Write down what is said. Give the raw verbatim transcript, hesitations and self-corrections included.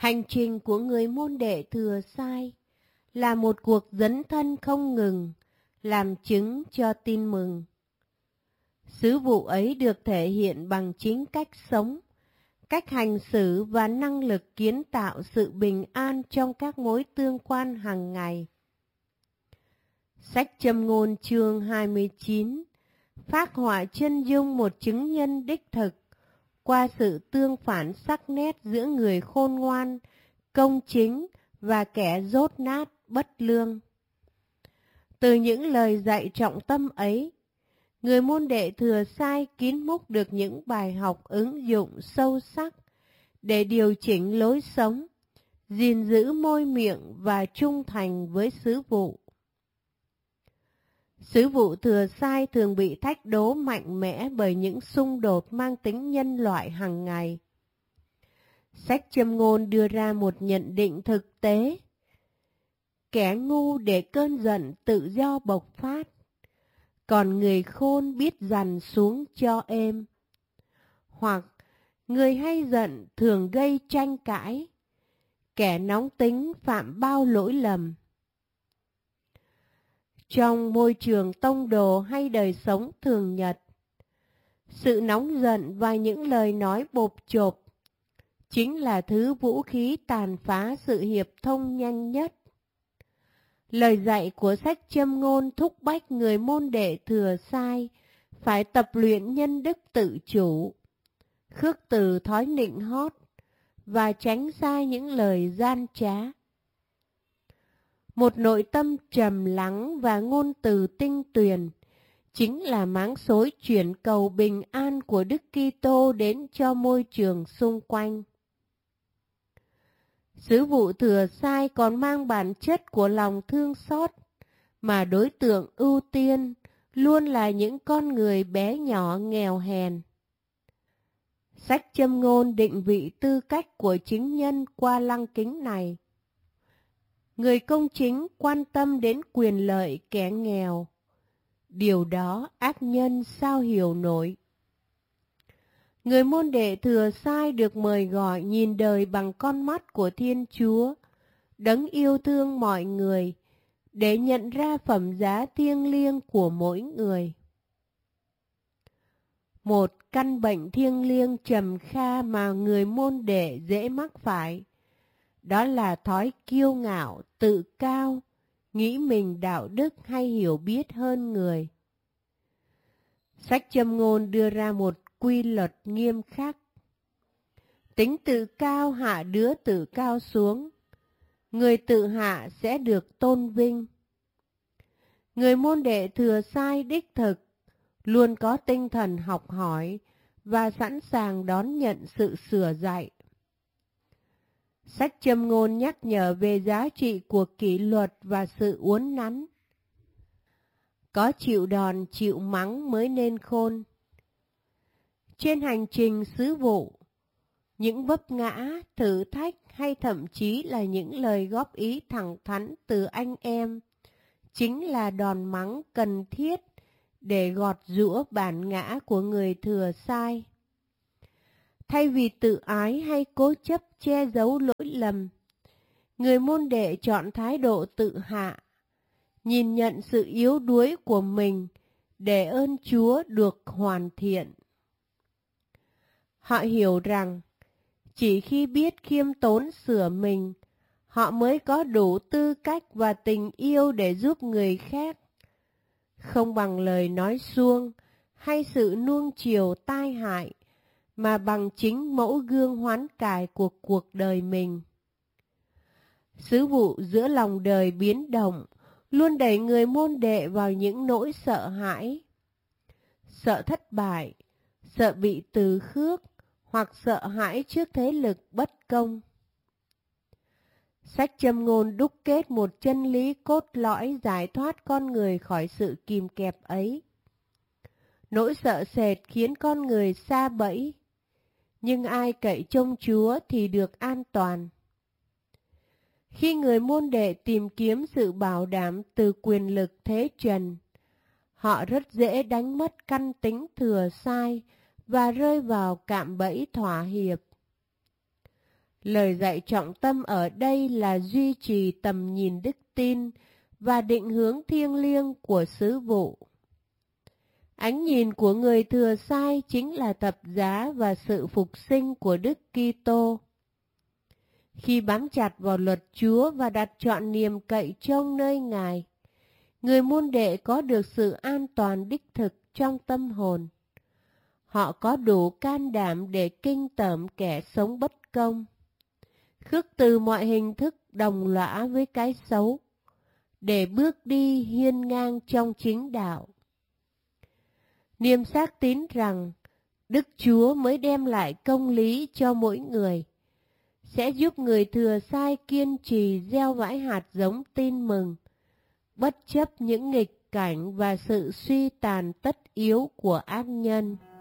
Hành trình của người môn đệ Thừa Sai là một cuộc dấn thân không ngừng, làm chứng cho tin mừng. Sứ vụ ấy được thể hiện bằng chính cách sống, cách hành xử và năng lực kiến tạo sự bình an trong các mối tương quan hàng ngày. Sách Châm ngôn chương hai mươi chín phác họa chân dung một chứng nhân đích thực qua sự tương phản sắc nét giữa người khôn ngoan, công chính và kẻ dốt nát, bất lương. Từ những lời dạy trọng tâm ấy, người môn đệ Thừa Sai kín múc được những bài học ứng dụng sâu sắc để điều chỉnh lối sống, gìn giữ môi miệng và trung thành với sứ vụ. Sứ vụ Thừa Sai thường bị thách đố mạnh mẽ bởi những xung đột mang tính nhân loại hàng ngày. Sách Châm ngôn đưa ra một nhận định thực tế. Kẻ ngu để cơn giận tự do bộc phát, còn người khôn biết dằn xuống cho êm. Hoặc người hay giận thường gây tranh cãi, kẻ nóng tính phạm bao lỗi lầm. Trong môi trường tông đồ hay đời sống thường nhật, sự nóng giận và những lời nói bộp chộp chính là thứ vũ khí tàn phá sự hiệp thông nhanh nhất. Lời dạy của sách Châm ngôn thúc bách người môn đệ Thừa Sai phải tập luyện nhân đức tự chủ, khước từ thói nịnh hót và tránh xa những lời gian trá. Một nội tâm trầm lắng và ngôn từ tinh tuyền chính là máng xối chuyển cầu bình an của Đức Kitô đến cho môi trường xung quanh. Sứ vụ Thừa Sai còn mang bản chất của lòng thương xót, mà đối tượng ưu tiên luôn là những con người bé nhỏ nghèo hèn. Sách Châm ngôn định vị tư cách của chứng nhân qua lăng kính này. Người công chính quan tâm đến quyền lợi kẻ nghèo. Điều đó ác nhân sao hiểu nổi. Người môn đệ Thừa Sai được mời gọi nhìn đời bằng con mắt của Thiên Chúa, đấng yêu thương mọi người, để nhận ra phẩm giá thiêng liêng của mỗi người. Một căn bệnh thiêng liêng trầm kha mà người môn đệ dễ mắc phải, đó là thói kiêu ngạo, tự cao, nghĩ mình đạo đức hay hiểu biết hơn người. Sách Châm ngôn đưa ra một quy luật nghiêm khắc. Tính tự cao hạ đứa tự cao xuống, người tự hạ sẽ được tôn vinh. Người môn đệ Thừa Sai đích thực luôn có tinh thần học hỏi và sẵn sàng đón nhận sự sửa dạy. Sách Châm ngôn nhắc nhở về giá trị của kỷ luật và sự uốn nắn. Có chịu đòn chịu mắng mới nên khôn. Trên hành trình sứ vụ, những vấp ngã, thử thách hay thậm chí là những lời góp ý thẳng thắn từ anh em chính là đòn mắng cần thiết để gọt giũa bản ngã của người Thừa Sai. Thay vì tự ái hay cố chấp che giấu lỗi lầm, người môn đệ chọn thái độ tự hạ, nhìn nhận sự yếu đuối của mình để ơn Chúa được hoàn thiện. Họ hiểu rằng, chỉ khi biết khiêm tốn sửa mình, họ mới có đủ tư cách và tình yêu để giúp người khác, không bằng lời nói suông hay sự nuông chiều tai hại, mà bằng chính mẫu gương hoán cải của cuộc đời mình. Sứ vụ giữa lòng đời biến động luôn đẩy người môn đệ vào những nỗi sợ hãi. Sợ thất bại, sợ bị từ khước, hoặc sợ hãi trước thế lực bất công. Sách Châm ngôn đúc kết một chân lý cốt lõi giải thoát con người khỏi sự kìm kẹp ấy. Nỗi sợ sệt khiến con người sa bẫy, nhưng ai cậy trông Chúa thì được an toàn. Khi người môn đệ tìm kiếm sự bảo đảm từ quyền lực thế trần, họ rất dễ đánh mất căn tính Thừa Sai và rơi vào cạm bẫy thỏa hiệp. Lời dạy trọng tâm ở đây là duy trì tầm nhìn đức tin và định hướng thiêng liêng của sứ vụ. Ánh nhìn của người thừa sai chính là thập giá và sự phục sinh của Đức Kitô. Khi bám chặt vào luật Chúa và đặt trọn niềm cậy trông nơi Ngài, người môn đệ có được sự an toàn đích thực trong tâm hồn. Họ có đủ can đảm để kinh tởm kẻ sống bất công, khước từ mọi hình thức đồng lõa với cái xấu, để bước đi hiên ngang trong chính đạo. Niềm xác tín rằng Đức Chúa mới đem lại công lý cho mỗi người, sẽ giúp người thừa sai kiên trì gieo vãi hạt giống tin mừng, bất chấp những nghịch cảnh và sự suy tàn tất yếu của ác nhân.